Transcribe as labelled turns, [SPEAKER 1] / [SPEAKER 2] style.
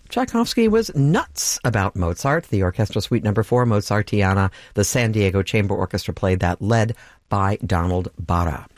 [SPEAKER 1] Tchaikovsky was nuts about Mozart. The Orchestra Suite No. 4, Mozartiana, the San Diego Chamber Orchestra played that, led by Donald Barra.